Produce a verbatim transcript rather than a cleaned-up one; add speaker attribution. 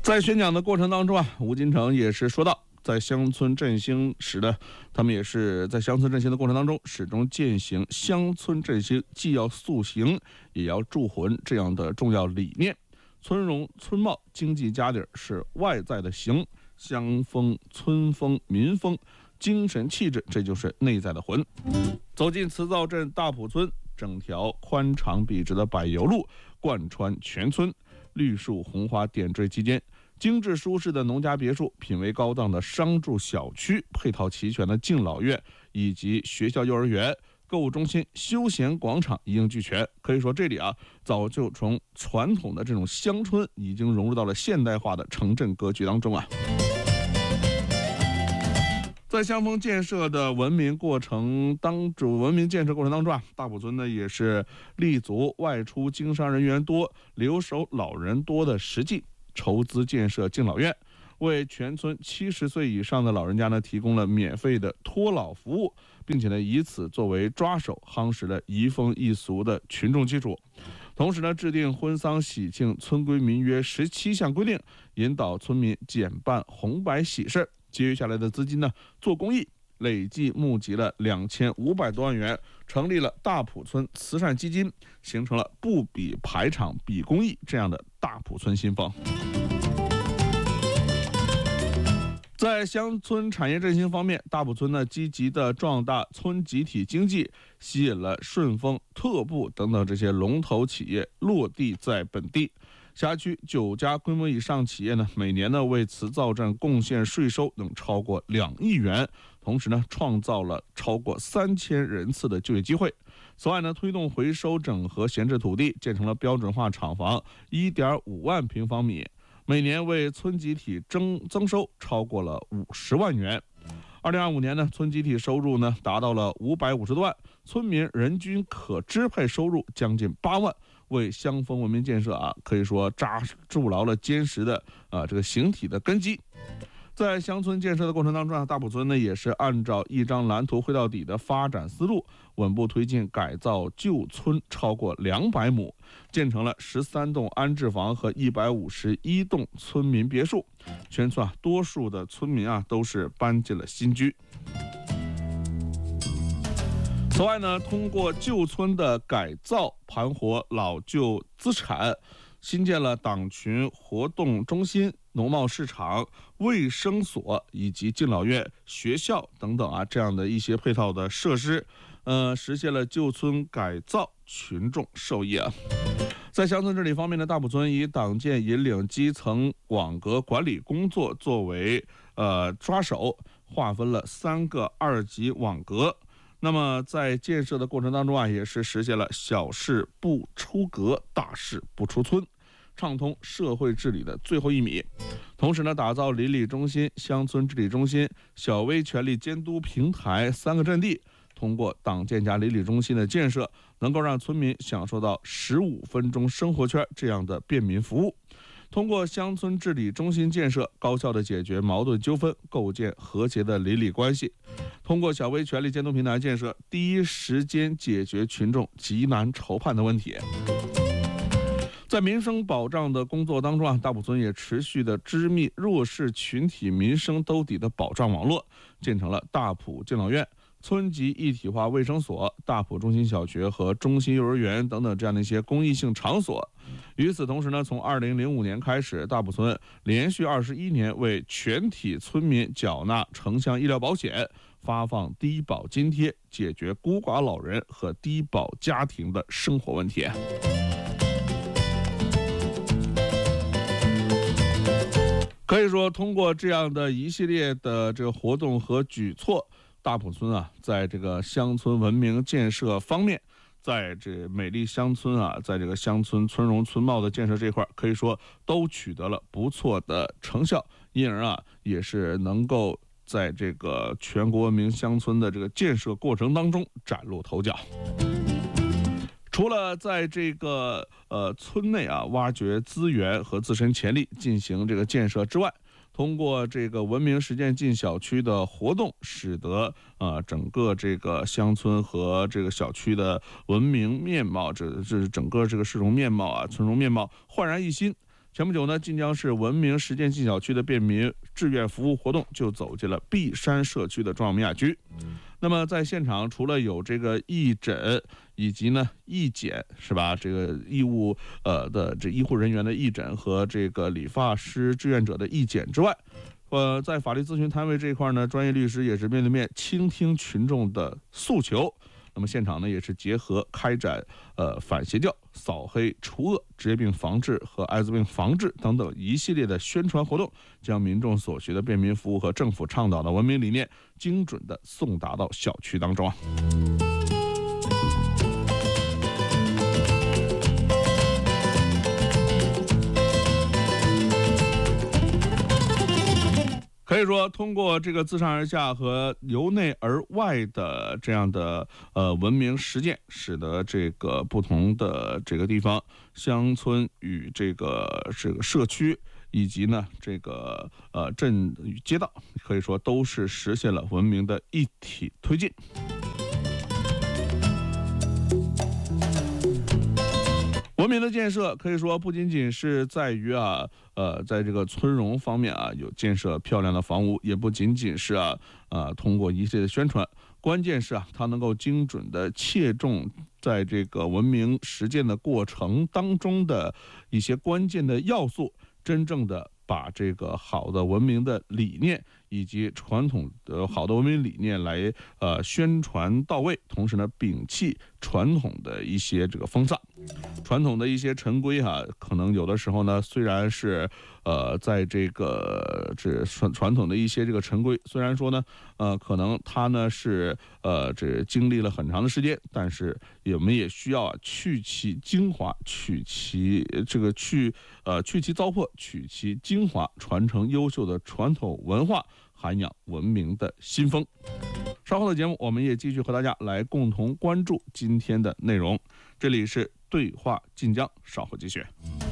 Speaker 1: 在宣讲的过程当中啊，吴金城也是说到，在乡村振兴时呢，他们也是在乡村振兴的过程当中，始终践行乡村振兴既要塑形，也要铸魂这样的重要理念。村容村貌经济家底是外在的形，乡风村风民风精神气质，这就是内在的魂。走进磁灶镇大埔村，整条宽敞笔直的柏油路贯穿全村，绿树红花点缀其间，精致舒适的农家别墅，品味高档的商住小区，配套齐全的敬老院以及学校幼儿园、购物中心、休闲广场一应俱全。可以说这里啊，早就从传统的这种乡村已经融入到了现代化的城镇格局当中啊。在乡风建设的文明过程当中，文明建设过程当中啊，大埔村呢也是立足外出经商人员多、留守老人多的实际，筹资建设敬老院，为全村七十岁以上的老人家呢提供了免费的托老服务，并且呢以此作为抓手，夯实了移风易俗的群众基础。同时呢，制定婚丧喜庆村规民约十七项规定，引导村民减办红白喜事。节约下来的资金呢，做公益，累计募集了两千五百多万元，成立了大埔村慈善基金，形成了不比排场比公益这样的大埔村新风。在乡村产业振兴方面，大埔村呢积极的壮大村集体经济，吸引了顺丰、特步等等这些龙头企业落地在本地。辖区九家规模以上企业呢，每年呢为磁灶镇贡献税收能超过两亿元，同时呢创造了超过三千人次的就业机会。此外呢，推动回收整合闲置土地，建成了标准化厂房一点五万平方米，每年为村集体增增收超过了五十万元。二零二五年呢，村集体收入呢达到了五百五十多万，村民人均可支配收入将近八万，为乡风文明建设啊，可以说扎筑牢了坚实的啊这个形体的根基。在乡村建设的过程当中啊，大埔村呢也是按照一张蓝图绘到底的发展思路，稳步推进改造旧村超过两百亩，建成了十三栋安置房和一百五十一栋村民别墅。全村啊，多数的村民啊都是搬进了新居。此外呢，通过旧村的改造，盘活老旧资产，新建了党群活动中心、农贸市场、卫生所以及敬老院、学校等等啊，这样的一些配套的设施，呃，实现了旧村改造，群众受益啊。在乡村治理方面呢，大埔村以党建引领基层网格管理工作作为呃抓手，划分了三个二级网格。那么在建设的过程当中啊，也是实现了小事不出格，大事不出村，畅通社会治理的最后一米。同时呢，打造邻里中心、乡村治理中心、小微权力监督平台三个阵地，通过党建加邻里中心的建设，能够让村民享受到十五分钟生活圈这样的便民服务。通过乡村治理中心建设，高效地解决矛盾纠纷，构建和谐的邻里关系。通过小微权力监督平台建设，第一时间解决群众急难愁盼的问题。在民生保障的工作当中啊，大埔村也持续的织密弱势群体民生兜底的保障网络，建成了大埔敬老院、村级一体化卫生所、大埔中心小学和中心幼儿园等等这样的一些公益性场所。与此同时呢，从二零零五年开始，大埔村连续二十一年为全体村民缴纳城乡医疗保险，发放低保津贴，解决孤寡老人和低保家庭的生活问题。可以说，通过这样的一系列的这个活动和举措，大埔村啊，在这个乡村文明建设方面，在这美丽乡村啊，在这个乡村村容村貌的建设这块，可以说都取得了不错的成效，因而啊，也是能够在这个全国文明乡村的这个建设过程当中崭露头角。除了在这个呃村内啊挖掘资源和自身潜力进行这个建设之外，通过这个文明实践进小区的活动，使得呃整个这个乡村和这个小区的文明面貌，这这整个这个市容面貌啊、村容面貌焕然一新。 前不久呢，晋江市文明实践进小区的便民志愿服务活动就走进了璧山社区的壮明雅居。那么在现场，除了有这个义诊以及呢义检，是吧？这个义务呃的这医护人员的义诊和这个理发师志愿者的义检之外，呃，在法律咨询摊位这一块呢，专业律师也是面对面倾听群众的诉求。那么现场呢，也是结合开展呃反邪教、扫黑除恶、职业病防治和艾滋病防治等等一系列的宣传活动，将民众所学的便民服务和政府倡导的文明理念，精准的送达到小区当中啊。可以说，通过这个自上而下和由内而外的这样的呃文明实践，使得这个不同的这个地方、乡村与这个这个社区，以及呢这个呃镇与街道，可以说都是实现了文明的一体推进。文明的建设可以说不仅仅是在于啊，呃，在这个村容方面啊，有建设漂亮的房屋，也不仅仅是啊，呃，通过一系列的宣传，关键是啊，它能够精准的切中在这个文明实践的过程当中的一些关键的要素，真正的把这个好的文明的理念以及传统的好的文明理念来呃宣传到位，同时呢，摒弃传统的一些这个风尚。传统的一些陈规哈、啊，可能有的时候呢，虽然是呃，在这个这传传统的一些这个陈规，虽然说呢，呃，可能它呢是呃这经历了很长的时间，但是我们也需要啊去其精华，取其这个去呃去其糟粕，取其精华，传承优秀的传统文化，涵养文明的新风。稍后的节目，我们也继续和大家来共同关注今天的内容。这里是对话晋江，稍后继续。